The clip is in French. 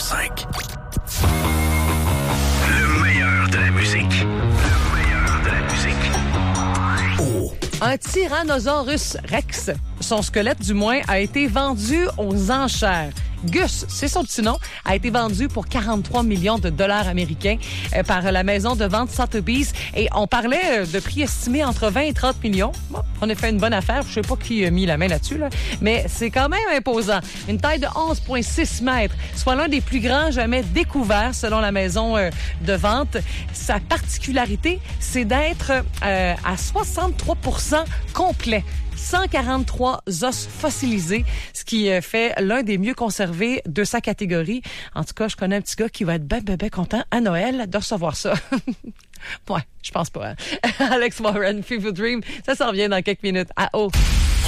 101.5. Le meilleur de la musique. Le meilleur de la musique. Oh. Un Tyrannosaurus Rex, son squelette du moins, a été vendu aux enchères. Gus, c'est son petit nom, a été vendu pour 43 millions de dollars américains par la maison de vente Sotheby's. Et on parlait de prix estimés entre 20 et 30 millions. Bon, on a fait une bonne affaire. Je sais pas qui a mis la main là-dessus, là, mais c'est quand même imposant. Une taille de 11,6 mètres, soit l'un des plus grands jamais découverts selon la maison de vente. Sa particularité, c'est d'être à 63% complet. 143 os fossilisés, ce qui fait l'un des mieux conservés de sa catégorie. En tout cas, je connais un petit gars qui va être ben content à Noël de recevoir ça. Ouais, je pense pas. Hein? Alex Warren, Fever Dream, ça s'en vient dans quelques minutes. À haut.